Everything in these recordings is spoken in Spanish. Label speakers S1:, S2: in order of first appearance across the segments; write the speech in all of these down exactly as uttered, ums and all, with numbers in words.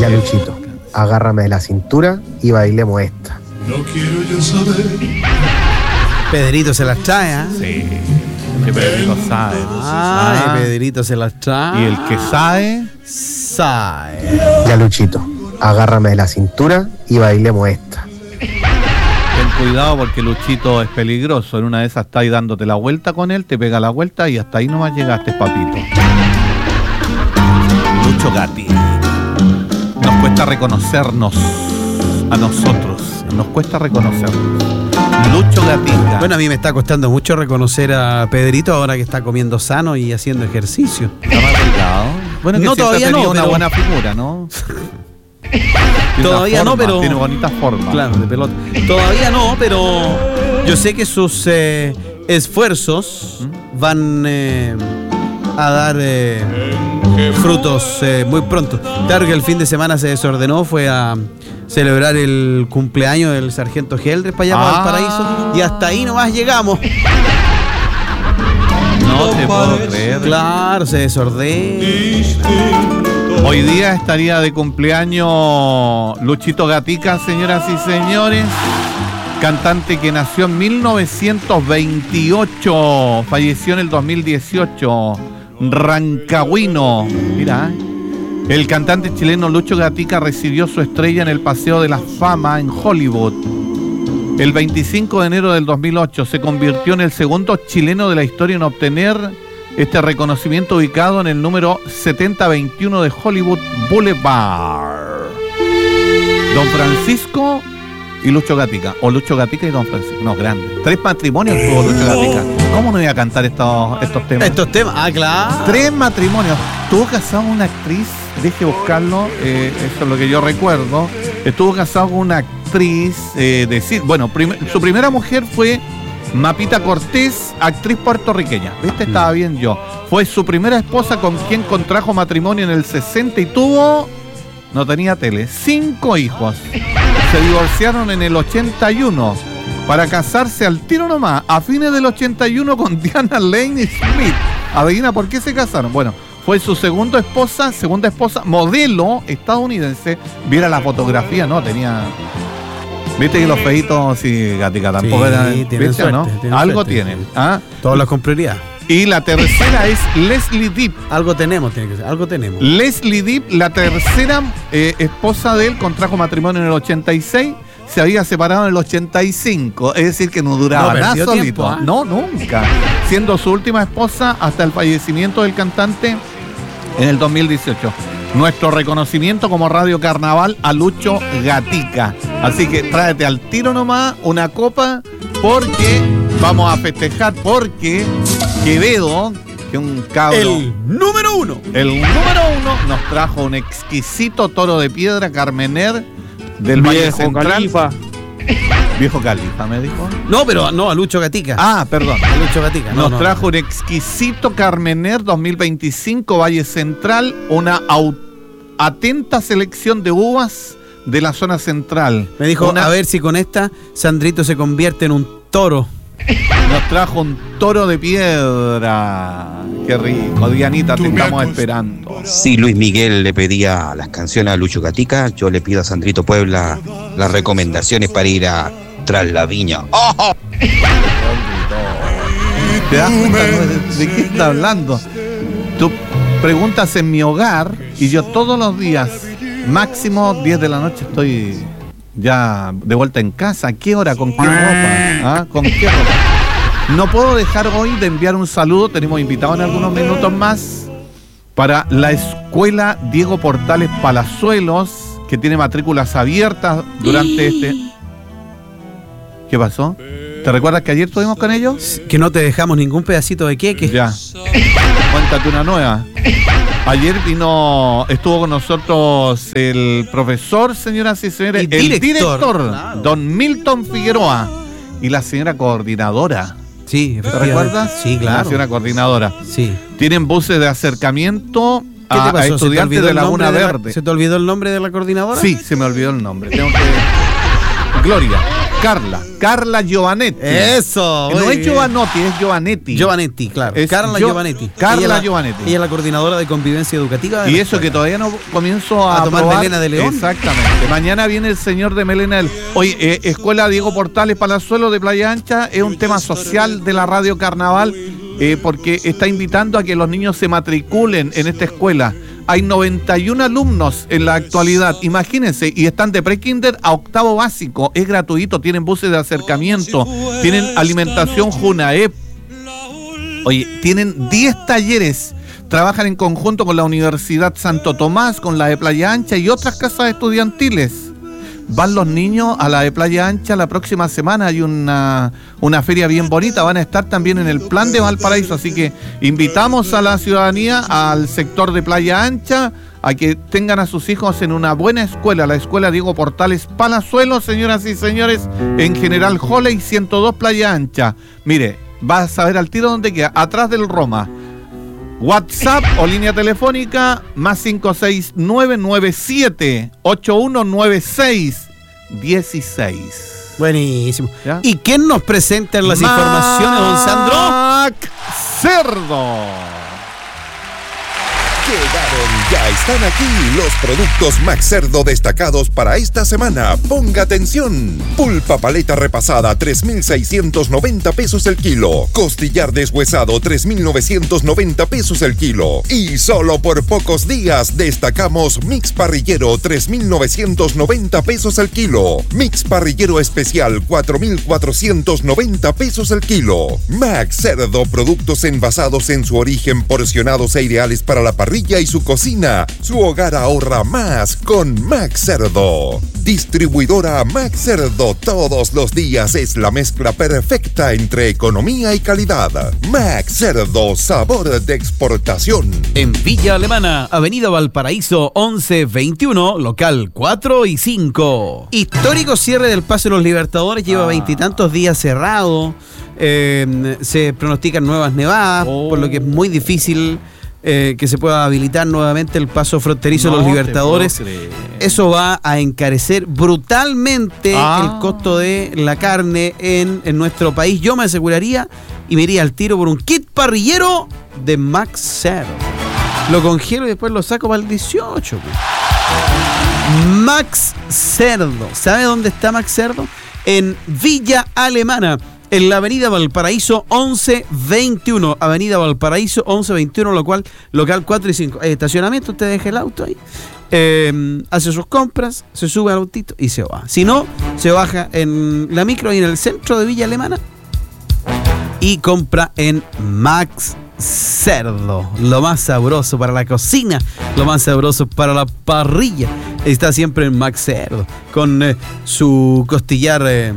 S1: Ya, Luchito, agárrame de la cintura y bailemos esta.
S2: No quiero yo saber.
S3: Pedrito se las trae, ¿eh?
S4: Sí, que Pedrito sabe.
S3: Ay,
S4: Ah.
S3: Pedrito se las trae.
S4: Y el que sabe,
S3: sabe.
S1: Ya, Luchito, agárrame de la cintura y bailemos esta.
S4: ten cuidado porque Luchito es peligroso. En una de esas está ahí dándote la vuelta con él, te pega la vuelta y hasta ahí nomás llegaste, papito. Lucho Gatti. Nos cuesta reconocernos a nosotros. Nos cuesta reconocernos. Lucho Gatica.
S3: Bueno, a mí me está costando mucho reconocer a Pedrito ahora que está comiendo sano y haciendo ejercicio.
S4: Está más delgado. Bueno, que
S3: No,
S4: siempre
S3: todavía
S4: ha tenido
S3: no,
S4: una
S3: pero-
S4: buena figura, ¿no? Tiene
S3: Todavía
S4: una
S3: no,
S4: forma,
S3: pero-
S4: tiene bonita forma.
S3: Claro, de pelota. Todavía no, pero yo sé que sus eh, esfuerzos van eh, a dar eh, frutos eh, muy pronto. Claro que el fin de semana se desordenó, fue a celebrar el cumpleaños del sargento Geldres para allá, para
S4: Ah.
S3: Valparaíso, y hasta ahí nomás llegamos.
S4: No te puedo creer.
S3: Claro, se desordena.
S4: Hoy día estaría de cumpleaños Luchito Gatica, señoras y señores. Cantante que nació en mil novecientos veintiocho, falleció en el dos mil dieciocho. Rancagüino. Mira, el cantante chileno Lucho Gatica recibió su estrella en el Paseo de la Fama en Hollywood. El veinticinco de enero del dos mil ocho se convirtió en el segundo chileno de la historia en obtener este reconocimiento, ubicado en el número setenta veintiuno de Hollywood Boulevard. Don Francisco y Lucho Gatica, o Lucho Gatica y Don Francisco, no, grande. Tres matrimonios tuvo Lucho Gatica. ¿Cómo no iba a cantar estos, estos temas?
S3: Estos temas, ah, claro.
S4: Tres matrimonios. Estuvo casado con una actriz, deje buscarlo, eh, eso es lo que yo recuerdo. Estuvo casado con una actriz, eh, de, ci- bueno, prim- su primera mujer fue Mapita Cortés, actriz puertorriqueña. ¿Viste? Estaba bien yo. Fue su primera esposa con quien contrajo matrimonio en el sesenta y tuvo, no tenía tele, cinco hijos. Se divorciaron en el ochenta y uno para casarse al tiro nomás, a fines del ochenta y uno con Diana Lane Smith. Adivina por qué se casaron. Bueno, fue su segunda esposa, segunda esposa, modelo estadounidense. Viera la fotografía, ¿no? Tenía... Viste que los feitos, sí, Gatica, tampoco
S3: Sí,
S4: eran...
S3: tienen
S4: ¿viste o no?
S3: suerte, tienen
S4: Algo
S3: suerte,
S4: tienen.
S3: sí.
S4: ¿Ah?
S3: Todos los compraría.
S4: Y la tercera es Leslie Deep.
S3: Algo tenemos, tiene que ser. Algo tenemos.
S4: Leslie Deep, la tercera eh, esposa de él, contrajo matrimonio en el ochenta y seis, se había separado en el ochenta y cinco, es decir, que no duraba
S3: No
S4: nada
S3: perdió
S4: solito.
S3: tiempo, ¿eh?
S4: No, nunca. Siendo su última esposa hasta el fallecimiento del cantante en el dos mil dieciocho. Nuestro reconocimiento como Radio Carnaval a Lucho Gatica. Así que tráete al tiro nomás una copa, porque vamos a festejar, porque Quevedo, que es un cabro...
S3: El número uno.
S4: El número uno nos trajo un exquisito toro de piedra Carmener del Valle
S5: Viejo
S4: Central.
S5: Califa.
S4: Viejo Califa, me dijo.
S3: No, pero no, a Lucho Gatica.
S4: Ah, perdón.
S3: A Lucho Gatica. No,
S4: Nos
S3: no,
S4: trajo
S3: no.
S4: un exquisito Carmener dos mil veinticinco Valle Central, una au- atenta selección de uvas de la zona central.
S3: Me dijo,
S4: Una-
S3: a ver si con esta Sandrito se convierte en un toro.
S4: Nos trajo un toro de piedra. Qué rico, Dianita, te estamos esperando.
S6: Si Luis Miguel le pedía las canciones a Lucho Gatica, yo le pido a Sandrito Puebla las recomendaciones para ir a Tras la Viña. ¡Oh!
S4: ¿Te das cuenta de, de qué está hablando? Tú preguntas en mi hogar y yo todos los días, máximo diez de la noche, estoy ya de vuelta en casa. ¿A qué hora? ¿Con qué ropa? ¿Ah? ¿Con qué ropa? No puedo dejar hoy de enviar un saludo. Tenemos invitado en algunos minutos más para la Escuela Diego Portales Palazuelos, que tiene matrículas abiertas durante este... ¿Qué pasó? ¿Te recuerdas que ayer estuvimos con ellos?
S3: Que no te dejamos ningún pedacito de queque.
S4: Ya. Cuéntate una nueva. Ayer vino, estuvo con nosotros el profesor, señoras y señores,
S3: Y
S4: el
S3: director,
S4: director,
S3: claro.
S4: don Milton Figueroa, y la señora coordinadora.
S3: Sí,
S4: ¿Te
S3: efectivamente.
S4: recuerdas?
S3: Sí,
S4: La
S3: claro.
S4: señora coordinadora.
S3: Sí.
S4: Tienen buses de acercamiento
S3: ¿Qué
S4: a,
S3: te
S4: a
S3: pasó? ¿Se te
S4: estudiantes
S3: olvidó
S4: de
S3: el nombre
S4: Laguna
S3: de la-
S4: Verde.
S3: ¿Se te olvidó el nombre de la coordinadora?
S4: Sí, se me olvidó el nombre. Tengo que... Gloria. Carla, Carla Giovanetti.
S3: Eso.
S4: Que no
S3: muy
S4: es
S3: bien.
S4: Giovanotti, es Giovanetti.
S3: Giovanetti, claro.
S4: Es
S3: Carla
S4: Gio-
S3: Giovanetti.
S4: Carla
S3: Ella es la-
S4: Giovanetti.
S3: Ella es la coordinadora de convivencia educativa. de
S4: Y
S3: la
S4: eso que
S3: escuela.
S4: todavía no comienzo a,
S3: A tomar
S4: probar.
S3: melena de león.
S4: Exactamente. Mañana viene el señor de melena del... Oye, eh, Escuela Diego Portales Palazuelo de Playa Ancha es un tema social de la Radio Carnaval eh, porque está invitando a que los niños se matriculen en esta escuela. Hay noventa y uno alumnos en la actualidad, imagínense, y están de pre-kinder a octavo básico. Es gratuito, tienen buses de acercamiento, tienen alimentación Junaep. Oye, tienen diez talleres, trabajan en conjunto con la Universidad Santo Tomás, con la de Playa Ancha y otras casas estudiantiles. Van los niños a la de Playa Ancha la próxima semana, hay una, una feria bien bonita, van a estar también en el plan de Valparaíso, así que invitamos a la ciudadanía, al sector de Playa Ancha, a que tengan a sus hijos en una buena escuela, la Escuela Diego Portales Palazuelo, señoras y señores, en General Holley ciento dos Playa Ancha. Mire, vas a ver al tiro dónde queda, atrás del Roma. WhatsApp o línea telefónica más cinco seis nueve nueve siete ocho uno nueve seis uno seis.
S3: Buenísimo.
S4: ¿Ya?
S3: ¿Y quién nos presenta en las informaciones, don Sandro?
S4: Mac Cerdo.
S5: Llegaron, ya están aquí los productos Mac Cerdo destacados para esta semana. Ponga atención. Pulpa paleta repasada, tres mil seiscientos noventa pesos el kilo. Costillar deshuesado, tres mil novecientos noventa pesos el kilo. Y solo por pocos días destacamos Mix Parrillero, tres mil novecientos noventa pesos el kilo. Mix Parrillero Especial, cuatro mil cuatrocientos noventa pesos el kilo. Mac Cerdo, productos envasados en su origen, porcionados e ideales para la parrilla y su cocina. Su hogar ahorra más con Mac Cerdo. Distribuidora Mac Cerdo, todos los días es la mezcla perfecta entre economía y calidad. Mac Cerdo, sabor de exportación.
S3: En Villa Alemana, Avenida Valparaíso once veintiuno, local cuatro y cinco. Histórico cierre del Paso de los Libertadores, lleva veintitantos días cerrado. Eh, se pronostican nuevas nevadas,
S4: Oh.
S3: por lo que es muy difícil eh, que se pueda habilitar nuevamente el paso fronterizo de los
S4: No te
S3: Libertadores.
S4: puedo creer.
S3: Eso va a encarecer brutalmente
S4: Ah.
S3: el costo de la carne en, en nuestro país. Yo me aseguraría y me iría al tiro por un kit parrillero de Max Cerdo. Lo congelo y después lo saco para el dieciocho. Pues. Max Cerdo. ¿Sabe dónde está Max Cerdo? En Villa Alemana, en la avenida Valparaíso once veintiuno. Avenida Valparaíso once veintiuno, lo cual, local cuatro y cinco. Hay estacionamiento, usted deja el auto ahí. Eh, hace sus compras, se sube al autito y se va. Si no, se baja en la micro y en el centro de Villa Alemana y compra en Max Cerdo. Lo más sabroso para la cocina, lo más sabroso para la parrilla. Está siempre en Max Cerdo, con eh, su costillar, eh,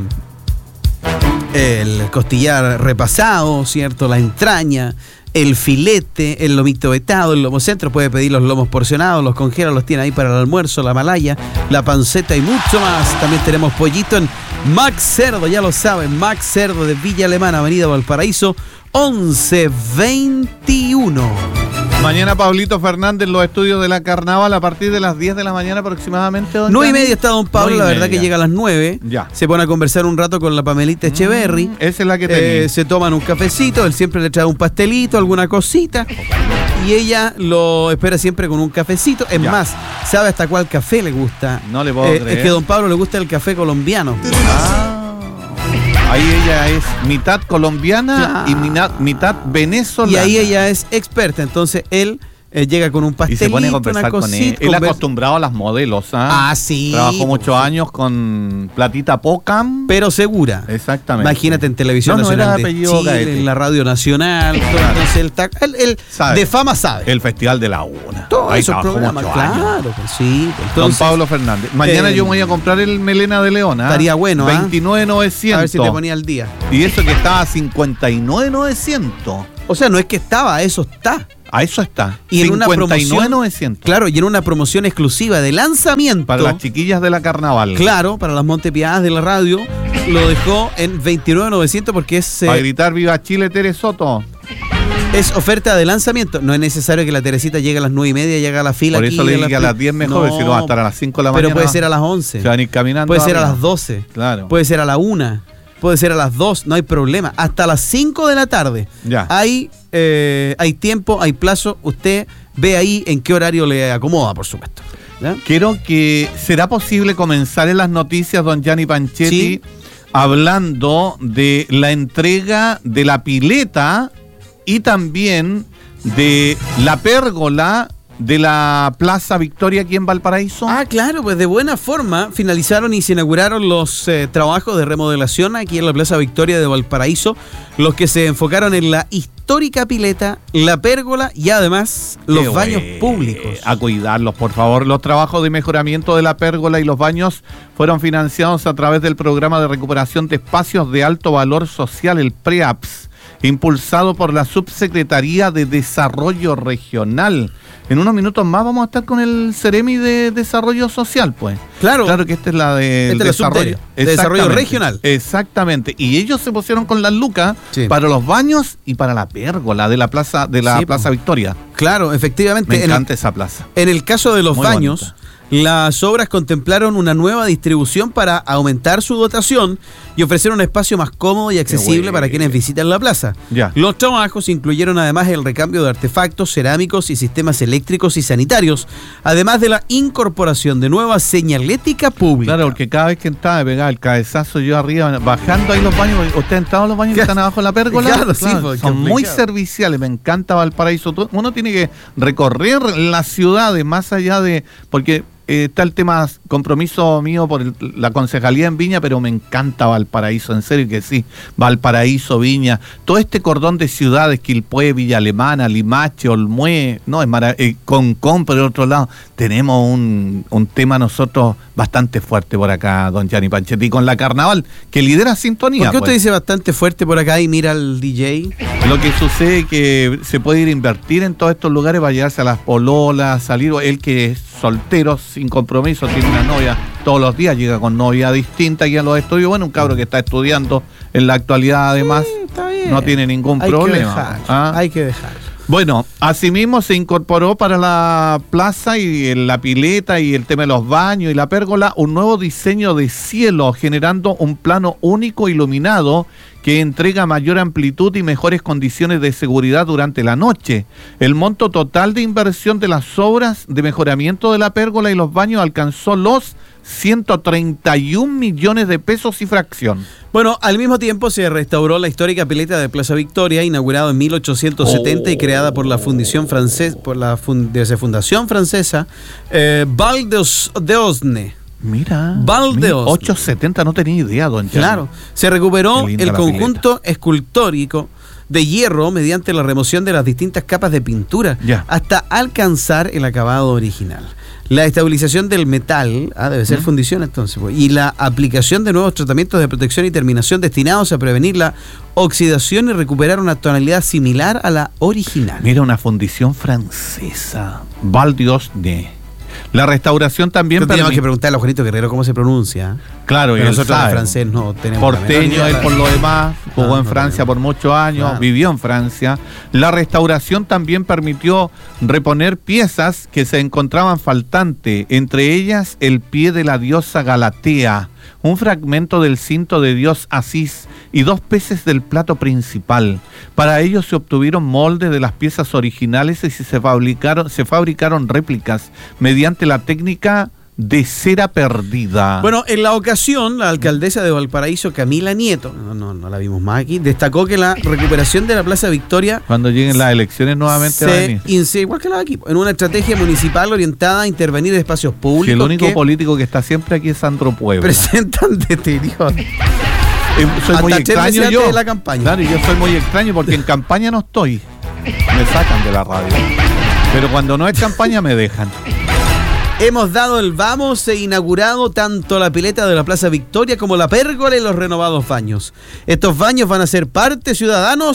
S3: el costillar repasado, ¿cierto? La entraña, el filete, el lomito vetado, el lomo centro. Puede pedir los lomos porcionados, los congela, los tiene ahí para el almuerzo, la malaya, la panceta y mucho más. También tenemos pollito en Max Cerdo, ya lo saben, Max Cerdo de Villa Alemana, Avenida Valparaíso once veintiuno.
S4: Mañana Pablito Fernández en los estudios de la Carnaval a partir de las diez de la mañana aproximadamente. don
S3: Nueve y
S4: Cami.
S3: media está don Pablo,
S4: Nueve y
S3: la verdad
S4: media.
S3: que llega a las nueve.
S4: Ya.
S3: Se pone a conversar un rato con la Pamelita Echeverry.
S4: Esa es la que tenía.
S3: Eh, se toman un cafecito, él siempre le trae un pastelito, alguna cosita. Y ella lo espera siempre con un cafecito. Es
S4: Ya.
S3: más, sabe hasta cuál café le gusta.
S4: No le puedo
S3: Eh,
S4: creer.
S3: Es que don Pablo le gusta el café colombiano.
S4: Ah, ahí ella es mitad colombiana
S3: Claro.
S4: y mina- mitad venezolana.
S3: Y ahí ella es experta. Entonces él eh, llega con un
S4: Y
S3: pastelito,
S4: se pone a
S3: una
S4: conversar con él.
S3: cosita.
S4: Él
S3: conver-
S4: acostumbrado a las modelos, ¿ah?
S3: Ah, sí.
S4: Trabajó muchos
S3: pues,
S4: años con Platita Pocam.
S3: Pero segura.
S4: Exactamente.
S3: Imagínate en Televisión
S4: No, no,
S3: Nacional
S4: era
S3: de
S4: apellido
S3: Chile,
S4: Gaete.
S3: en la Radio Nacional. todo.
S4: Claro.
S3: Entonces él, está- él- él
S4: Sabe.
S3: de fama sabe.
S4: El Festival de la Una.
S3: Todos
S4: Ahí
S3: esos
S4: trabajó
S3: programas,
S4: muchos años.
S3: claro, pues sí. pues,
S4: Don
S3: entonces,
S4: Pablo Fernández. Mañana
S3: eh,
S4: yo me voy a comprar el Melena de León. ¿ah?
S3: estaría bueno, ¿ah?
S4: veintinueve novecientos.
S3: a ver si te ponía al día.
S4: Y eso que estaba a cincuenta y nueve novecientos.
S3: O sea, no es que estaba, eso está.
S4: A eso está.
S3: Y en una
S4: cincuenta y nueve
S3: promoción,
S4: novecientos.
S3: claro, y en una promoción exclusiva de lanzamiento.
S4: Para las chiquillas de la Carnaval.
S3: Claro, para las Montepiadas de la radio, lo dejó en veintinueve novecientos porque es
S4: Para
S3: eh,
S4: gritar Viva Chile, Tere Soto.
S3: Es oferta de lanzamiento. No es necesario que la Teresita llegue a las nueve y media, llegue a la fila.
S4: Por
S3: aquí,
S4: eso le
S3: a
S4: dije
S3: las
S4: a las diez mejor,
S3: no,
S4: si no va a estar a las cinco de la mañana.
S3: Pero puede ser a las once.
S4: Se van a ir caminando.
S3: Puede ser a
S4: arriba.
S3: las doce.
S4: Claro.
S3: Puede ser a la una. Puede ser a las dos. No hay problema. Hasta las cinco de la tarde.
S4: Ya.
S3: Hay, eh, hay tiempo, hay plazo. Usted ve ahí en qué horario le acomoda, por supuesto. ¿Ya?
S4: Quiero que... ¿Será posible comenzar en las noticias, don Gianni Panchetti,
S3: Sí.
S4: hablando de la entrega de la pileta y también de la pérgola de la Plaza Victoria aquí en Valparaíso?
S3: Ah, claro, pues de buena forma finalizaron y se inauguraron los eh, trabajos de remodelación aquí en la Plaza Victoria de Valparaíso, los que se enfocaron en la histórica pileta, la pérgola y además los
S4: Qué
S3: baños
S4: bueno.
S3: públicos.
S4: A cuidarlos, por favor. Los trabajos de mejoramiento de la pérgola y los baños fueron financiados a través del programa de recuperación de espacios de alto valor social, el PREAPS, impulsado por la Subsecretaría de Desarrollo Regional. En unos minutos más vamos a estar con el Ceremi de Desarrollo Social, pues.
S3: Claro.
S4: Claro que esta es la de
S3: Esta es la
S4: desarrollo.
S3: sub de desarrollo
S4: Exactamente.
S3: regional.
S4: Exactamente. Y ellos se pusieron con las lucas
S3: Sí.
S4: para los baños y para la pérgola de la plaza de la
S3: Sí,
S4: Plaza
S3: po.
S4: Victoria.
S3: Claro, efectivamente.
S4: Me
S3: en el-
S4: encanta esa plaza.
S3: En el caso de los
S4: Muy
S3: baños,
S4: bonita.
S3: las obras contemplaron una nueva distribución para aumentar su dotación y ofrecer un espacio más cómodo y accesible
S4: bueno.
S3: para quienes visitan la plaza.
S4: Ya.
S3: Los trabajos incluyeron además el recambio de artefactos cerámicos y sistemas eléctricos y sanitarios, además de la incorporación de nueva señalética pública.
S4: Claro, porque cada vez que entraba me pegaba el cabezazo yo arriba, bajando ahí los baños. ¿Usted ha entrado a los baños que
S3: Claro.
S4: están abajo de la pérgola?
S3: Claro, sí, porque
S4: son muy
S3: complicado.
S4: serviciales, me encanta Valparaíso. Tú- Uno tiene que recorrer las ciudades más allá de... Porque eh, está el tema compromiso mío por el- la concejalía en Viña, pero me encanta Valparaíso, en serio que sí. Valparaíso, Viña, todo este cordón de ciudades, Quilpué, Villa Alemana, Limache, Olmué, no, es marav- eh, Concón, por el otro lado, tenemos un, un tema nosotros bastante fuerte por acá, don Gianni Panchetti, con la Carnaval, que lidera Sintonía.
S3: ¿Por qué usted
S4: pues.
S3: dice bastante fuerte por acá y mira al D J?
S4: Lo que sucede es que se puede ir a invertir en todos estos lugares para llevarse a las pololas, salir. Él que es soltero, sin compromiso, tiene una novia todos los días, llega con novia distinta aquí a los estudios. Bueno, un cabro que está estudiando en la actualidad, además,
S3: Está bien.
S4: no tiene ningún
S3: Hay
S4: problema.
S3: Que dejar,
S4: ¿Ah?
S3: Hay que dejar.
S4: Bueno, asimismo se incorporó para la plaza y en la pileta y el tema de los baños y la pérgola un nuevo diseño de cielo, generando un plano único iluminado que entrega mayor amplitud y mejores condiciones de seguridad durante la noche. El monto total de inversión de las obras de mejoramiento de la pérgola y los baños alcanzó los ciento treinta y un millones de pesos y fracción.
S3: Bueno, al mismo tiempo se restauró la histórica pileta de Plaza Victoria, inaugurada en mil ochocientos setenta y creada por la fundación francesa, por la fun- desde fundación francesa, eh, Val d'Os- d'Osne.
S4: Mira,
S3: Val de Osno.
S4: ochocientos setenta, no tenía idea, don Gianni.
S3: Claro, se recuperó
S4: Qué linda
S3: el
S4: la
S3: conjunto escultórico de hierro mediante la remoción de las distintas capas de pintura
S4: Ya.
S3: hasta alcanzar el acabado original. La estabilización del metal, ah, debe ser fundición entonces, pues, y la aplicación de nuevos tratamientos de protección y terminación destinados a prevenir la oxidación y recuperar una tonalidad similar a la original.
S4: Mira, una fundición francesa, Val d'Osne. La restauración también
S3: Tenemos
S4: permi-
S3: que preguntarle a Juanito Guerrero cómo se pronuncia.
S4: Claro,
S3: Pero
S4: él
S3: nosotros
S4: sabe.
S3: en francés no tenemos la menor
S4: Porteño,
S3: idea.
S4: él por lo demás, jugó
S3: Ah,
S4: en
S3: no
S4: Francia
S3: tenemos.
S4: por muchos años,
S3: Claro.
S4: vivió en Francia. La restauración también permitió reponer piezas que se encontraban faltantes, entre ellas el pie de la diosa Galatea, un fragmento del cinto de dios Asís y dos peces del plato principal. Para ello se obtuvieron moldes de las piezas originales y se fabricaron, se fabricaron réplicas mediante la técnica de cera perdida.
S3: Bueno, en la ocasión, la alcaldesa de Valparaíso, Camila Nieto, no, no, no la vimos más aquí, destacó que la recuperación de la Plaza Victoria
S4: Cuando lleguen las elecciones nuevamente va a
S3: se
S4: venir.
S3: inse- igual que la de aquí, en una estrategia municipal orientada a intervenir en espacios públicos
S4: Si el único
S3: que
S4: político que está siempre aquí es Sandro Puebla.
S3: presentan deterioro.
S4: Eh, soy muy
S3: hasta tres
S4: extraño
S3: meses
S4: yo.
S3: antes de la campaña.
S4: Claro, y yo soy muy extraño porque en campaña no estoy. Me sacan de la radio. Pero cuando no es campaña me dejan.
S3: Hemos dado el vamos e inaugurado tanto la pileta de la Plaza Victoria como la pérgola y los renovados baños. Estos baños van a ser parte, ciudadanos,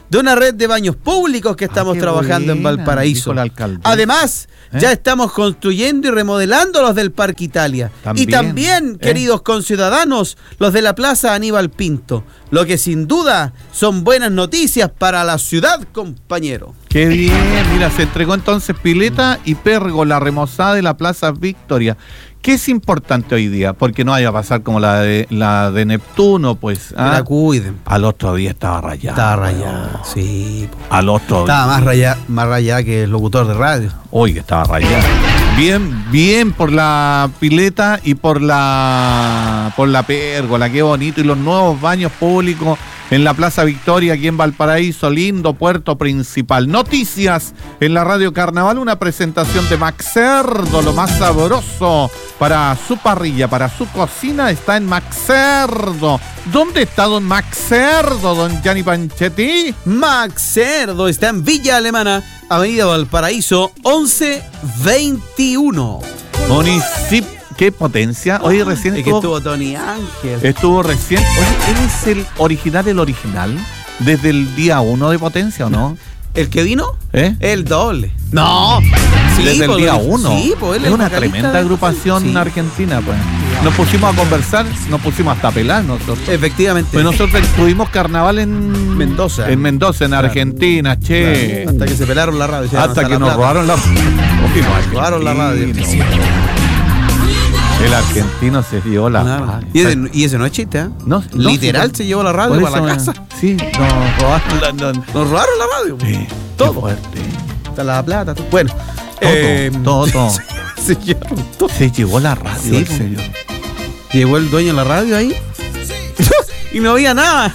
S3: de una red de baños públicos que estamos
S4: qué
S3: trabajando en
S4: buena,
S3: Valparaíso.
S4: dijo la alcaldesa.
S3: Además,
S4: ¿Eh?
S3: ya estamos construyendo y remodelando los del Parque Italia.
S4: También,
S3: y también,
S4: ¿eh?
S3: queridos conciudadanos, los de la Plaza Aníbal Pinto. Lo que sin duda son buenas noticias para la ciudad, compañero.
S4: Qué bien, mira, se entregó entonces pileta y pérgola remozada de la Plaza Victoria. ¿Qué es importante hoy día? Porque no vaya a pasar como la de la de Neptuno, pues.
S3: Que
S4: ¿ah?
S3: la cuiden.
S4: Al otro día estaba rayado.
S3: Estaba rayada, sí. po.
S4: Al otro
S3: Estaba
S4: día.
S3: más rayada, más rayada que el locutor de radio.
S4: Hoy estaba rayado. Bien, bien por la pileta y por la por la pérgola, qué bonito. Y los nuevos baños públicos en la Plaza Victoria, aquí en Valparaíso, lindo puerto principal. Noticias en la Radio Carnaval, una presentación de Max Cerdo, lo más sabroso para su parrilla, para su cocina, está en Max Cerdo. ¿Dónde está don Max Cerdo, don Gianni Panchetti?
S3: Max Cerdo está en Villa Alemana, Avenida Valparaíso, once veintiuno.
S4: Municipio. Qué potencia. Oye, recién
S3: Es que
S4: estuvo,
S3: estuvo Tony Ángel.
S4: estuvo recién. Oye, ¿él es el original, el original? ¿Desde el día uno de potencia o no?
S3: ¿El que vino?
S4: ¿Eh?
S3: El doble. No. Sí,
S4: Desde el
S3: pues,
S4: día
S3: lo-
S4: uno.
S3: Sí, pues él
S4: es una
S3: vocalista
S4: tremenda
S3: de-
S4: agrupación
S3: Sí.
S4: argentina, pues. Nos pusimos a conversar, nos pusimos hasta a pelar nosotros.
S3: Efectivamente.
S4: Pues nosotros tuvimos carnaval en
S3: Mendoza.
S4: En Mendoza, en
S3: Claro.
S4: Argentina, che.
S3: Claro, hasta que se pelaron la radio. se
S4: Hasta
S3: llama
S4: que
S3: La
S4: nos
S3: Plata.
S4: robaron la. Uy, no,
S3: Robaron la radio.
S4: argentino. El argentino se llevó la
S3: Claro.
S4: radio.
S3: Y, ese, y ese no es chiste, ¿eh?
S4: No, no,
S3: Literal
S4: sí,
S3: se llevó la radio
S4: por
S3: para la
S4: eso,
S3: casa.
S4: Sí, nos robaron la. no,
S3: Nos robaron la radio.
S4: sí,
S3: Todo.
S4: qué fuerte.
S3: Está la plata. todo. Bueno.
S4: Todo,
S3: eh,
S4: todo, todo.
S3: se llevaron todo.
S4: Se llevó la radio,
S3: Sí,
S4: el
S3: pues.
S4: señor.
S3: Llegó el dueño de la radio ahí. y no había nada.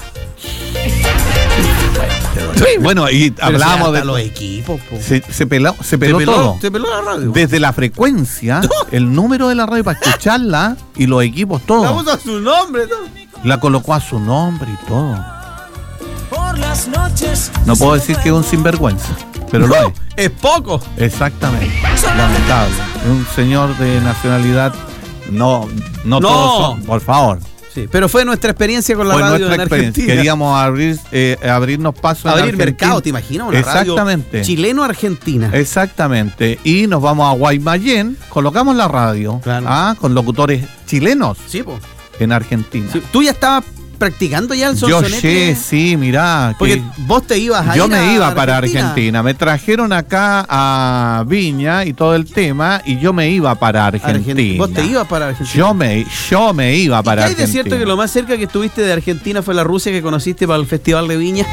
S4: Bueno, y
S3: Pero
S4: hablamos
S3: si
S4: de.
S3: hasta los equipos, po.
S4: Se, se peló, se peló
S3: se peló,
S4: todo.
S3: Se peló la radio.
S4: Desde la frecuencia, el número de la radio para escucharla y los equipos,
S3: La
S4: todo.
S3: puso a su nombre. todo.
S4: La colocó a su nombre y todo.
S7: Por las noches.
S4: No puedo decir que es un sinvergüenza, pero lo es.
S3: Es poco.
S4: Exactamente. Lamentable. Un señor de nacionalidad. No, no,
S3: No.
S4: todos son, por favor.
S3: Sí, pero fue nuestra experiencia con la
S4: Fue
S3: radio
S4: nuestra
S3: en
S4: experiencia.
S3: Argentina.
S4: Queríamos abrir, eh, abrirnos paso en
S3: Abrir
S4: Argentina.
S3: mercado, ¿te imaginas? Una
S4: Exactamente.
S3: radio chileno-argentina.
S4: Exactamente. Y nos vamos a Guaymallén, colocamos la radio,
S3: Claro.
S4: ah, con locutores chilenos
S3: Sí, po.
S4: en Argentina.
S3: Sí, Tú ya estabas practicando ya el
S4: Yo
S3: sonsonete.
S4: sé, sí, mirá.
S3: Porque
S4: que
S3: vos te ibas a
S4: yo
S3: ir
S4: me
S3: a
S4: iba para Argentina. Me trajeron acá a Viña y todo el tema, y yo me iba para Argentina.
S3: Argen- Vos te ibas para Argentina.
S4: Yo me, yo me iba
S3: ¿Y
S4: para
S3: qué hay de
S4: Argentina.
S3: cierto que lo más cerca que estuviste de Argentina fue la Rusia que conociste para el Festival de Viña?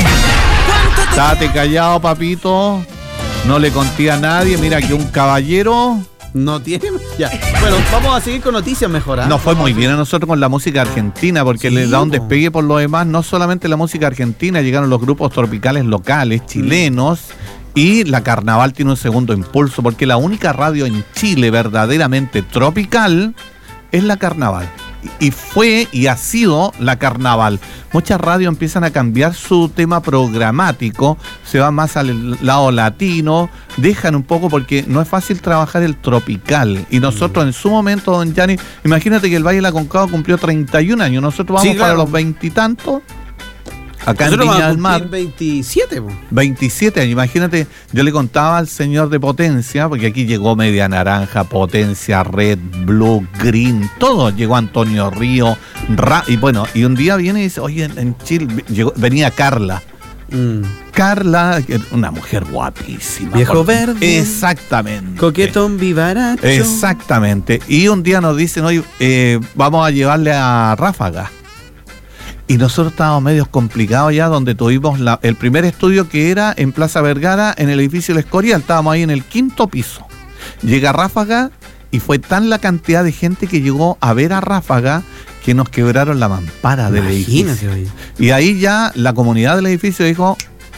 S4: Estate callado, papito. No le conté a nadie. Mira que un caballero.
S3: No tiene. Ya. Bueno, vamos a seguir con noticias mejor. ¿ah?
S4: Nos fue muy bien a nosotros con la música argentina, porque
S3: Sí,
S4: le da un
S3: po.
S4: despegue por lo demás. No solamente la música argentina, llegaron los grupos tropicales locales, chilenos, y la Carnaval tiene un segundo impulso, porque la única radio en Chile verdaderamente tropical es la Carnaval. Y fue y ha sido la Carnaval. Muchas radios empiezan a cambiar su tema programático, se van más al lado latino, dejan un poco porque no es fácil trabajar el tropical. Y nosotros en su momento, don Gianni, imagínate que el Valle de la Concagua cumplió treinta y un años, nosotros vamos
S3: Sí, claro.
S4: para los veintitantos, acá
S3: Nosotros
S4: en
S3: vamos
S4: Viña
S3: a
S4: del Mar.
S3: cumplir veintisiete, po.
S4: veintisiete años, imagínate, yo le contaba al señor de Potencia, porque aquí llegó Media Naranja, Potencia, Red, Blue, Green, todo, llegó Antonio Río, Ra, y bueno, y un día viene y dice, oye, en, en Chile, llegó, venía Carla,
S3: Mm.
S4: Carla, que era una mujer guapísima.
S3: Viejo
S4: por-
S3: verde.
S4: Exactamente.
S3: Coquetón vivaracho.
S4: Exactamente, y un día nos dicen, oye, eh, vamos a llevarle a Ráfaga. Y nosotros estábamos medios complicados ya, donde tuvimos la- el primer estudio, que era en Plaza Vergara, en el edificio El Escorial. Estábamos ahí en el quinto piso. Llega Ráfaga y fue tan la cantidad de gente que llegó a ver a Ráfaga que nos quebraron la mampara del edificio.
S3: Imagínate, oye.
S4: Y ahí ya la comunidad del edificio dijo,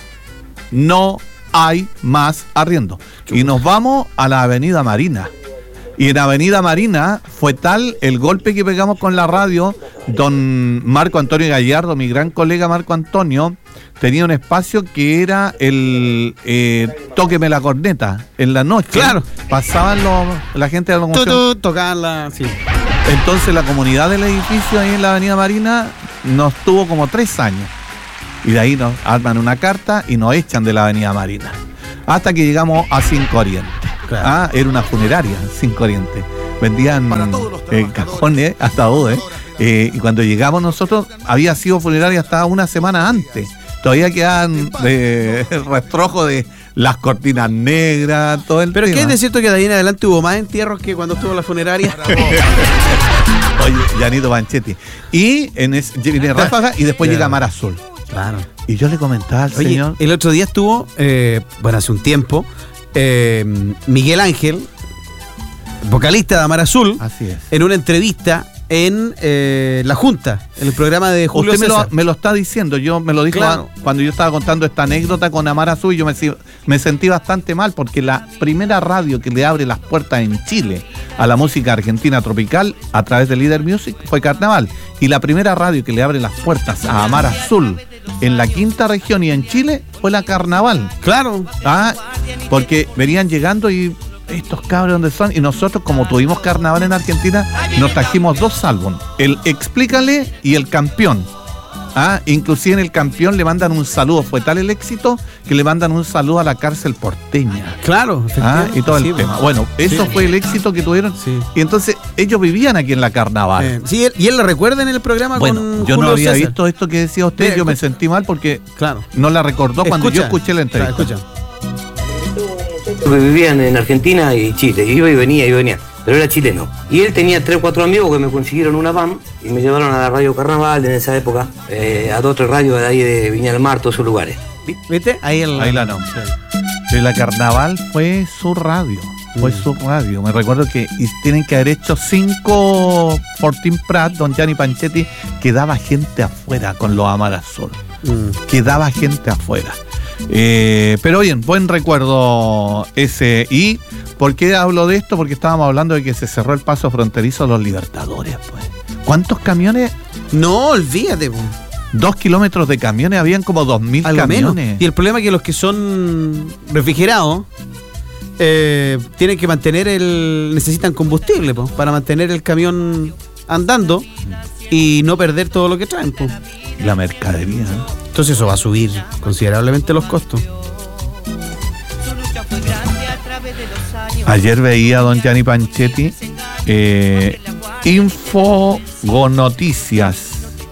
S4: no hay más arriendo. Y nos vamos a la Avenida Marina. Y en Avenida Marina fue tal el golpe que pegamos con la radio. Don Marco Antonio Gallardo, mi gran colega Marco Antonio, tenía un espacio que era el eh, Tóqueme la corneta. En la noche,
S3: Claro.
S4: pasaban los, la gente de la
S3: Tú,
S4: locomoción.
S3: tú, tocarla, sí.
S4: Entonces la comunidad del edificio ahí en la Avenida Marina nos tuvo como tres años. Y de ahí nos arman una carta y nos echan de la Avenida Marina. Hasta que llegamos a Cinco Oriente.
S3: Claro.
S4: Ah, era una funeraria, Cinco Oriente. Vendían eh, cajones, ataúdes. Eh, y cuando llegamos nosotros, había sido funeraria hasta una semana antes. Todavía quedaban de rastrojo de las cortinas negras, todo el
S3: Pero
S4: tema.
S3: ¿qué es cierto que de ahí en adelante hubo más entierros que cuando estuvo en la funeraria?
S4: Oye, Janito Panchetti. Y en ese, viene Ráfaga y después
S3: Claro.
S4: llega Mar Azul.
S3: Claro.
S4: Y yo le comentaba al
S3: Oye,
S4: señor.
S3: el otro día estuvo, eh, bueno, hace un tiempo, eh, Miguel Ángel, vocalista de Amar Azul,
S4: Así es.
S3: en una entrevista en eh, La Junta, en el programa de Julio
S4: Usted me
S3: César.
S4: lo, me lo está diciendo, yo me lo dijo
S3: Claro.
S4: a- cuando yo estaba contando esta anécdota con Amar Azul y yo me, si- me sentí bastante mal porque la primera radio que le abre las puertas en Chile a la música argentina tropical a través de Líder Music fue Carnaval, y la primera radio que le abre las puertas a Amar Azul en la quinta región y en Chile fue la Carnaval.
S3: Claro.
S4: Ah, porque venían llegando y estos cabros dónde son, y nosotros, como tuvimos Carnaval en Argentina, nos trajimos dos álbumes, el Explícale y el Campeón. Ah, inclusive en el Campeón le mandan un saludo, fue tal el éxito que le mandan un saludo a la cárcel porteña.
S3: Claro,
S4: Ah,
S3: efectivamente.
S4: y todo el
S3: Sí,
S4: tema.
S3: pues.
S4: Bueno, eso
S3: Sí.
S4: fue el éxito que tuvieron.
S3: Sí.
S4: Y entonces ellos vivían aquí en la Carnaval.
S3: Eh, sí, él- y él lo recuerda en el programa
S4: Bueno,
S3: con
S4: yo no
S3: Julio
S4: había
S3: César.
S4: visto esto que decía usted,
S3: Mira,
S4: yo me
S3: escucha.
S4: sentí mal porque
S3: Claro.
S4: no la recordó cuando yo
S3: Escucha.
S4: escuché la entrevista.
S3: Claro, escucha.
S8: Que vivían en Argentina y Chile, iba y venía, iba y venía, pero era chileno. Y él tenía tres o cuatro amigos que me consiguieron una van y me llevaron a la radio Carnaval en esa época, eh, a dos o tres radios de ahí de Viña del Mar, todos esos lugares.
S3: ¿Viste? Ahí el.
S4: Ahí la no. Sí, la Carnaval fue su radio. Fue
S3: Mm.
S4: su radio. Me recuerdo que y tienen que haber hecho cinco Fortín Prat, don Gianni Panchetti, quedaba gente afuera con los Amar Azul.
S3: Mm.
S4: Quedaba gente afuera. Eh, pero bien, buen recuerdo ese. ¿Y por qué hablo de esto? Porque estábamos hablando de que se cerró el paso fronterizo a los Libertadores. Pues. ¿Cuántos camiones?
S3: No, olvídate, po.
S4: Dos kilómetros de camiones, habían como dos mil
S3: Algo
S4: camiones.
S3: menos. Y el problema es que los que son refrigerados eh, tienen que mantener el. necesitan combustible, po, para mantener el camión andando y no perder todo lo que traen, po.
S4: La mercadería, ¿no?
S3: Entonces eso va a subir considerablemente los costos.
S4: Ayer veía a don Gianni Panchetti eh, Infogonoticias.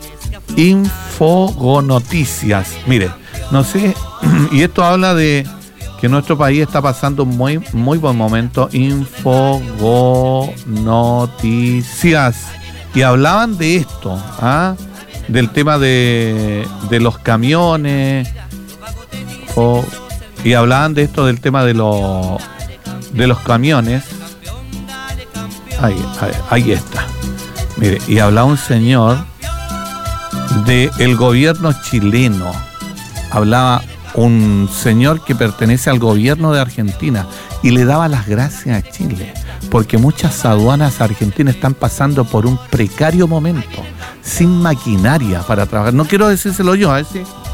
S4: Infogonoticias. Mire, no sé, y esto habla de que nuestro país está pasando un muy, muy buen momento. Infogonoticias. Y hablaban de esto, ¿ah? Del tema de, de los camiones. O, y hablaban de esto del tema de los de los camiones. Ahí, ahí, ahí está. Mire, y hablaba un señor del gobierno chileno. Hablaba un señor que pertenece al gobierno de Argentina y le daba las gracias a Chile, porque muchas aduanas argentinas están pasando por un precario momento, sin maquinaria para trabajar. No quiero decírselo yo, a ver si